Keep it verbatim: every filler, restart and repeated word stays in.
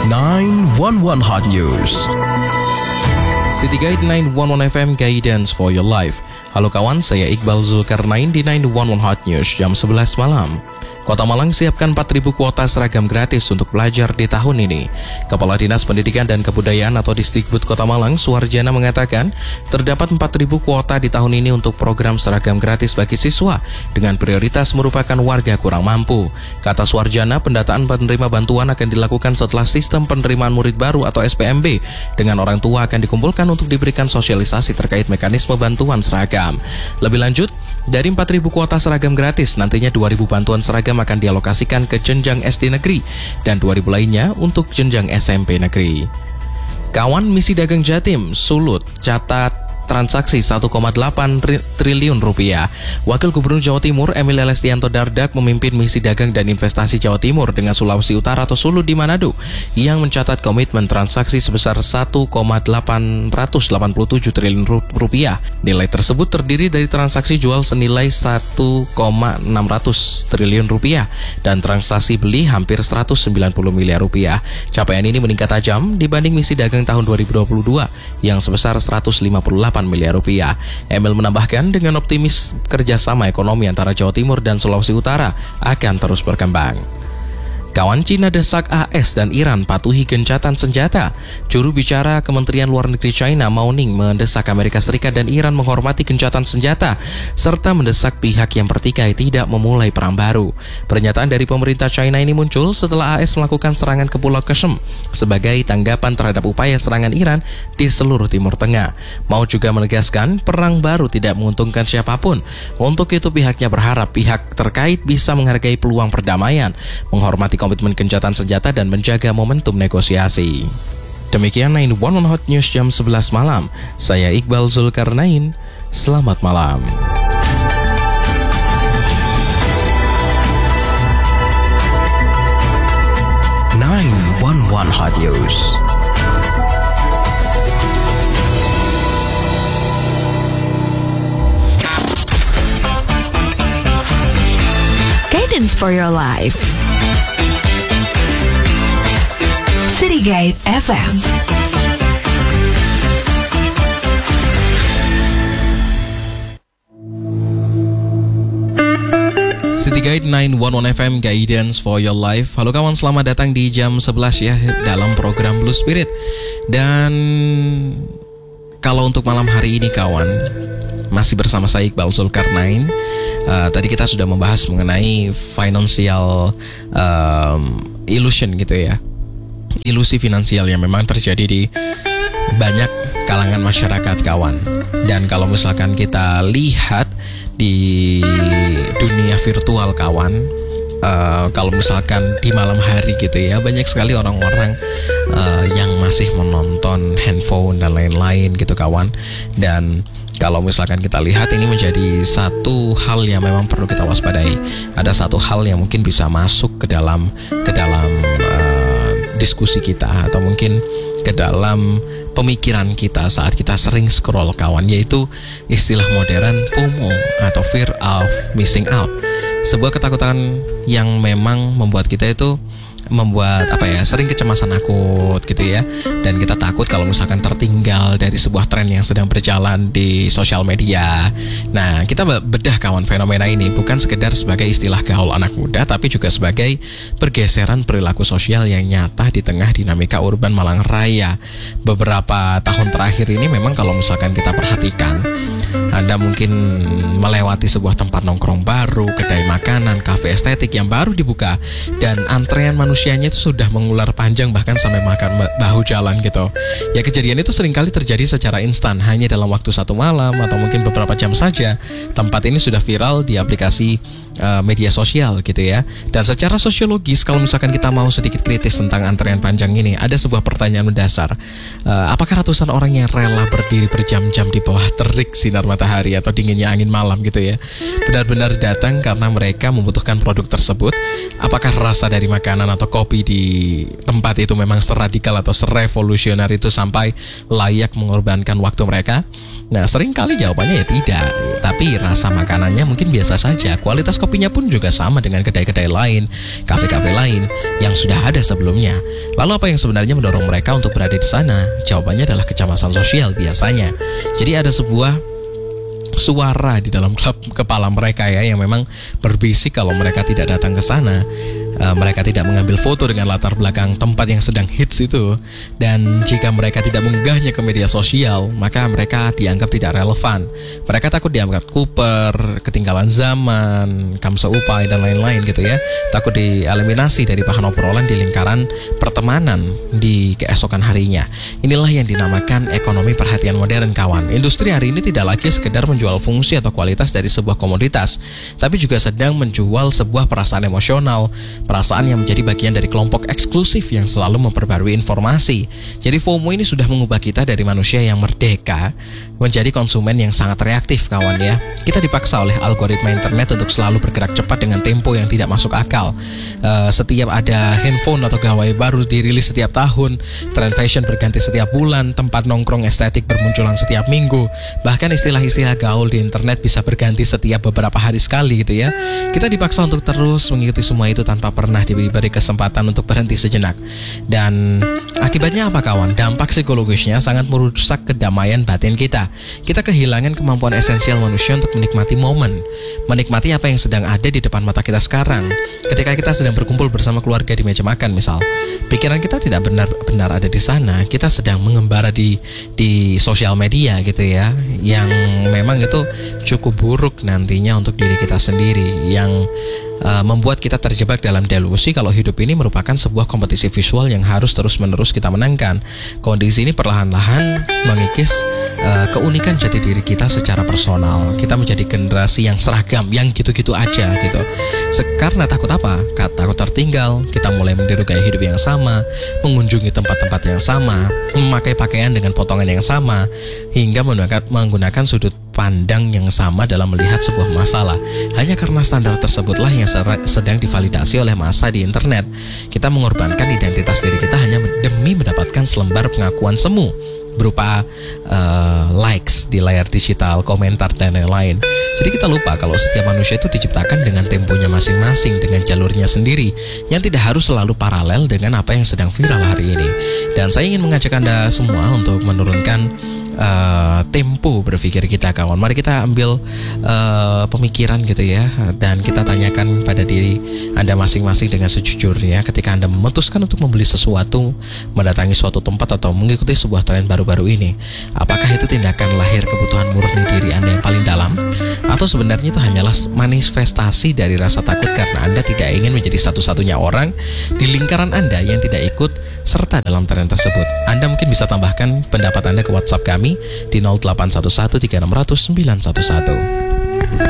sembilan satu satu Hot News. City Guide sembilan satu satu F M, Guidance for Your Life. Halo kawan, saya Iqbal Zulkarnain di sembilan satu satu Hot News jam sebelas malam. Kota Malang siapkan empat ribu kuota seragam gratis untuk belajar di tahun ini. Kepala Dinas Pendidikan dan Kebudayaan atau Disdikbud Kota Malang, Suwarjana, mengatakan terdapat empat ribu kuota di tahun ini untuk program seragam gratis bagi siswa dengan prioritas merupakan warga kurang mampu. Kata Suwarjana, pendataan penerima bantuan akan dilakukan setelah sistem penerimaan murid baru atau S P M B dengan orang tua akan dikumpulkan untuk diberikan sosialisasi terkait mekanisme bantuan seragam. Lebih lanjut, dari empat ribu kuota seragam gratis, nantinya dua ribu bantuan seragam akan dialokasikan ke jenjang S D negeri dan dua ribu lainnya untuk jenjang S M P negeri. Kawan, Misi Dagang Jatim, Sulut, catat transaksi satu koma delapan triliun rupiah. Wakil Gubernur Jawa Timur Emil Elestianto Dardak memimpin Misi Dagang dan Investasi Jawa Timur dengan Sulawesi Utara atau Sulut di Manado yang mencatat komitmen transaksi sebesar satu koma delapan delapan tujuh triliun rupiah. Nilai tersebut terdiri dari transaksi jual senilai satu koma enam triliun rupiah dan transaksi beli hampir seratus sembilan puluh miliar rupiah. Capaian ini meningkat tajam dibanding Misi Dagang tahun dua ribu dua puluh dua yang sebesar seratus lima puluh delapan miliar rupiah. Emil menambahkan dengan optimis kerjasama ekonomi antara Jawa Timur dan Sulawesi Utara akan terus berkembang. Kawan, Cina desak A S dan Iran patuhi gencatan senjata. Juru bicara Kementerian Luar Negeri China, Mao Ning, mendesak Amerika Serikat dan Iran menghormati gencatan senjata serta mendesak pihak yang bertikai tidak memulai perang baru. Pernyataan dari pemerintah China ini muncul setelah A S melakukan serangan ke Pulau Qasem sebagai tanggapan terhadap upaya serangan Iran di seluruh Timur Tengah. Mao juga menegaskan perang baru tidak menguntungkan siapapun. Untuk itu pihaknya berharap pihak terkait bisa menghargai peluang perdamaian, menghormati komitmen gencatan senjata dan menjaga momentum negosiasi. Demikian sembilan satu satu Hot News jam sebelas malam. Saya Iqbal Zulkarnain. Selamat malam. sembilan satu satu Hot News. Guidance for your life. City Guide F M. City Guide sembilan satu satu F M, Guidance for Your Life. Halo kawan, selamat datang di jam sebelas ya dalam program Blue Spirit. Dan kalau untuk malam hari ini kawan, masih bersama saya Iqbal Zulkarnain. uh, Tadi kita sudah membahas mengenai financial um, illusion gitu ya, ilusi finansial yang memang terjadi di banyak kalangan masyarakat kawan. Dan kalau misalkan kita lihat di dunia virtual kawan, uh, kalau misalkan di malam hari gitu ya, banyak sekali orang-orang uh, yang masih menonton handphone dan lain-lain gitu kawan. Dan kalau misalkan kita lihat, ini menjadi satu hal yang memang perlu kita waspadai. Ada satu hal yang mungkin bisa masuk ke dalam ke dalam uh, diskusi kita atau mungkin ke dalam pemikiran kita saat kita sering scroll kawan, yaitu istilah modern FOMO atau Fear of Missing Out. Sebuah ketakutan yang memang membuat kita itu membuat apa ya, sering kecemasan akut gitu ya, dan kita takut kalau misalkan tertinggal dari sebuah tren yang sedang berjalan di sosial media. Nah, kita bedah kawan fenomena ini bukan sekedar sebagai istilah gaul anak muda, tapi juga sebagai pergeseran perilaku sosial yang nyata di tengah dinamika urban Malang Raya. Beberapa tahun terakhir ini memang kalau misalkan kita perhatikan, Anda mungkin melewati sebuah tempat nongkrong baru, kedai makanan, kafe estetik yang baru dibuka, dan antrean manusianya itu sudah mengular panjang bahkan sampai makan bahu jalan gitu. Ya, kejadian itu seringkali terjadi secara instan, hanya dalam waktu satu malam atau mungkin beberapa jam saja. Tempat ini sudah viral di aplikasi uh, media sosial gitu ya. Dan secara sosiologis, kalau misalkan kita mau sedikit kritis tentang antrean panjang ini, ada sebuah pertanyaan mendasar. Uh, apakah ratusan orang yang rela berdiri berjam-jam di bawah terik sinar matahari matahari atau dinginnya angin malam gitu ya. Benar-benar datang karena mereka membutuhkan produk tersebut. Apakah rasa dari makanan atau kopi di tempat itu memang seradikal atau serevolusioner itu sampai layak mengorbankan waktu mereka? Nah, sering kali jawabannya ya tidak. Tapi rasa makanannya mungkin biasa saja. Kualitas kopinya pun juga sama dengan kedai-kedai lain, kafe-kafe lain yang sudah ada sebelumnya. Lalu apa yang sebenarnya mendorong mereka untuk berada di sana? Jawabannya adalah kecemasan sosial biasanya. Jadi ada sebuah suara di dalam klub kepala mereka ya yang memang berbisik kalau mereka tidak datang ke sana. Uh, mereka tidak mengambil foto dengan latar belakang tempat yang sedang hits itu. Dan jika mereka tidak mengunggahnya ke media sosial, maka mereka dianggap tidak relevan. Mereka takut dianggap kuper, ketinggalan zaman, kamsa upai dan lain-lain gitu ya. Takut dieliminasi dari bahan obrolan di lingkaran pertemanan di keesokan harinya. Inilah yang dinamakan ekonomi perhatian modern, kawan. Industri hari ini tidak lagi sekedar menjual fungsi atau kualitas dari sebuah komoditas, tapi juga sedang menjual sebuah perasaan emosional, perasaan yang menjadi bagian dari kelompok eksklusif yang selalu memperbarui informasi. Jadi FOMO ini sudah mengubah kita dari manusia yang merdeka menjadi konsumen yang sangat reaktif, kawan ya. Kita dipaksa oleh algoritma internet untuk selalu bergerak cepat dengan tempo yang tidak masuk akal. uh, Setiap ada handphone atau gawai baru dirilis setiap tahun, tren fashion berganti setiap bulan, tempat nongkrong estetik bermunculan setiap minggu. Bahkan istilah-istilah gaul di internet bisa berganti setiap beberapa hari sekali gitu ya. Kita dipaksa untuk terus mengikuti semua itu tanpa pernah diberi kesempatan untuk berhenti sejenak. Dan akibatnya apa, kawan? Dampak psikologisnya sangat merusak kedamaian batin kita. Kita kehilangan kemampuan esensial manusia untuk menikmati momen, menikmati apa yang sedang ada di depan mata kita sekarang. Ketika kita sedang berkumpul bersama keluarga di meja makan misal, pikiran kita tidak benar-benar ada di sana. Kita sedang mengembara di di sosial media gitu ya, yang memang itu cukup buruk nantinya untuk diri kita sendiri, yang uh, membuat kita terjebak dalam delusi kalau hidup ini merupakan sebuah kompetisi visual yang harus terus-menerus kita menangkan. Kondisi ini perlahan-lahan mengikis uh, keunikan jati diri kita secara personal. Kita menjadi generasi yang seragam, yang gitu-gitu aja gitu. Karena takut apa? Takut tertinggal. Kita mulai meniru gaya hidup yang sama, mengunjungi tempat-tempat yang sama, memakai pakaian dengan potongan yang sama, hingga menggunakan, menggunakan sudut pandang yang sama dalam melihat sebuah masalah. Hanya karena standar tersebutlah yang sedang divalidasi oleh massa di internet. Kita mengorbankan identitas diri kita hanya demi mendapatkan selembar pengakuan semu berupa uh, likes di layar digital, komentar dan lain-lain. Jadi kita lupa kalau setiap manusia itu diciptakan dengan temponya masing-masing, dengan jalurnya sendiri, yang tidak harus selalu paralel dengan apa yang sedang viral hari ini. Dan saya ingin mengajak Anda semua untuk menurunkan Uh, tempo berpikir kita, kawan. Mari kita ambil uh, pemikiran gitu ya, dan kita tanyakan pada diri Anda masing-masing dengan sejujurnya. Ketika Anda memutuskan untuk membeli sesuatu, mendatangi suatu tempat atau mengikuti sebuah tren baru-baru ini, apakah itu tindakan lahir kebutuhan murni diri Anda yang paling dalam, atau sebenarnya itu hanyalah manifestasi dari rasa takut karena Anda tidak ingin menjadi satu-satunya orang di lingkaran Anda yang tidak ikut serta dalam tren tersebut? Anda mungkin bisa tambahkan pendapat Anda ke WhatsApp kami di nol delapan satu satu tiga enam nol nol sembilan satu satu.